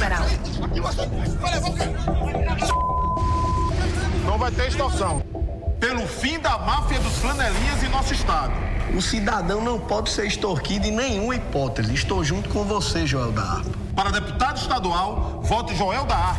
Federal. Não vai ter extorsão. Pelo fim da máfia dos flanelinhas em nosso estado. O cidadão não pode ser extorquido em nenhuma hipótese. Estou junto com você, Joel da Harpa. Para deputado estadual, vote Joel da Harpa.